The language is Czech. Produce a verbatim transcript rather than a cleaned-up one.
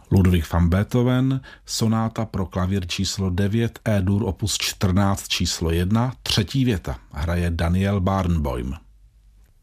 Ludwig van Beethoven, sonáta pro klavír číslo devět, E-dur opus čtrnáct číslo jedna, třetí věta, hraje Daniel Barenboim.